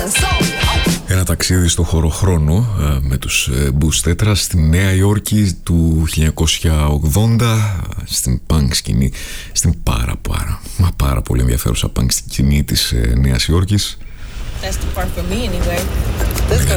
Ένα ταξίδι στο χωροχρόνο με τους Bus Tetra στη Νέα Υόρκη του 1980, στην punk σκηνή, στην πάρα πολύ ενδιαφέρουσα punk σκηνή της Νέας Υόρκης.